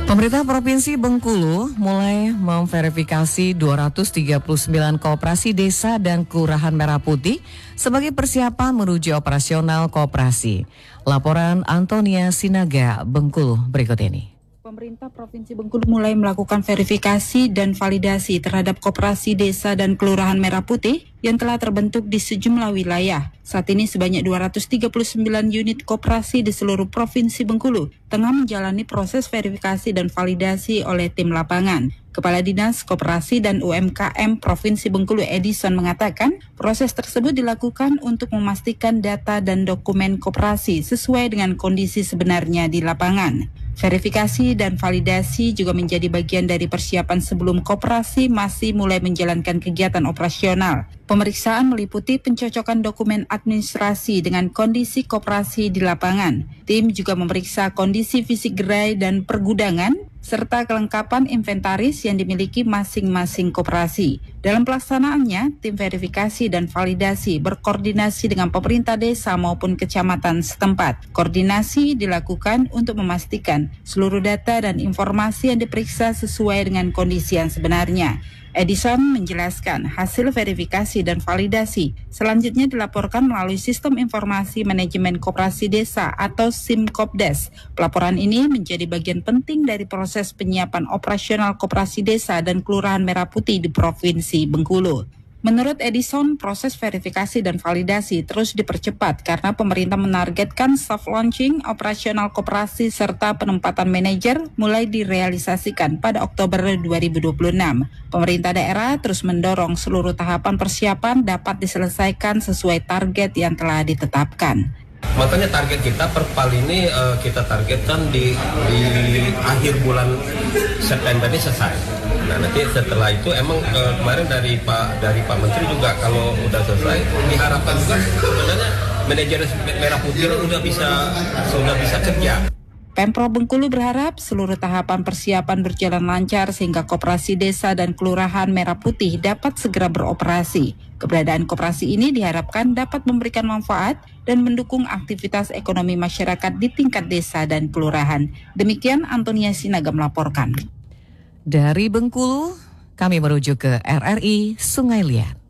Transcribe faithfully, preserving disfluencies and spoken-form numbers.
Pemerintah Provinsi Bengkulu mulai memverifikasi dua ratus tiga puluh sembilan koperasi desa dan kelurahan Merah Putih sebagai persiapan menuju operasional koperasi. Laporan Antonia Sinaga, Bengkulu berikut ini. Pemerintah Provinsi Bengkulu mulai melakukan verifikasi dan validasi terhadap koperasi desa dan kelurahan Merah Putih yang telah terbentuk di sejumlah wilayah. Saat ini sebanyak dua ratus tiga puluh sembilan unit koperasi di seluruh Provinsi Bengkulu tengah menjalani proses verifikasi dan validasi oleh tim lapangan. Kepala Dinas Koperasi dan U M K M Provinsi Bengkulu Edison mengatakan proses tersebut dilakukan untuk memastikan data dan dokumen koperasi sesuai dengan kondisi sebenarnya di lapangan. Verifikasi dan validasi juga menjadi bagian dari persiapan sebelum koperasi masih mulai menjalankan kegiatan operasional. Pemeriksaan meliputi pencocokan dokumen administrasi dengan kondisi koperasi di lapangan. Tim juga memeriksa kondisi fisik gerai dan pergudangan, serta kelengkapan inventaris yang dimiliki masing-masing koperasi. Dalam pelaksanaannya, tim verifikasi dan validasi berkoordinasi dengan pemerintah desa maupun kecamatan setempat. Koordinasi dilakukan untuk memastikan seluruh data dan informasi yang diperiksa sesuai dengan kondisi yang sebenarnya. Edison menjelaskan hasil verifikasi dan validasi selanjutnya dilaporkan melalui Sistem Informasi Manajemen Koperasi Desa atau SIMKOPDES. Pelaporan ini menjadi bagian penting dari proses penyiapan operasional koperasi desa dan kelurahan Merah Putih di Provinsi Bengkulu. Menurut Edison, proses verifikasi dan validasi terus dipercepat karena pemerintah menargetkan soft launching operasional koperasi serta penempatan manajer mulai direalisasikan pada Oktober dua ribu dua puluh enam. Pemerintah daerah terus mendorong seluruh tahapan persiapan dapat diselesaikan sesuai target yang telah ditetapkan. Makanya target kita per pal ini uh, kita targetkan di, di akhir bulan September ini selesai. Nah nanti setelah itu emang uh, kemarin dari Pak dari Pak Menteri juga kalau udah selesai diharapkan juga sebenarnya manajer Merah Putih udah bisa sudah bisa kerja. Pemprov Bengkulu berharap seluruh tahapan persiapan berjalan lancar sehingga koperasi desa dan kelurahan Merah Putih dapat segera beroperasi. Keberadaan koperasi ini diharapkan dapat memberikan manfaat dan mendukung aktivitas ekonomi masyarakat di tingkat desa dan kelurahan. Demikian Antonia Sinaga melaporkan. Dari Bengkulu, kami merujuk ke R R I Sungai Liat.